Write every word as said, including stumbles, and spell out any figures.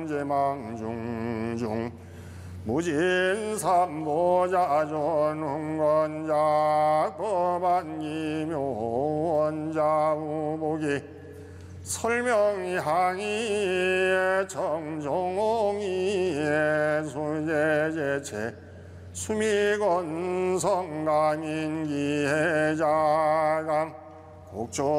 제망중중 무진삼보자존흥건자 법안기묘원자우복이 설명향이 정종이 수제제체 수미건성강인기해자강 곡조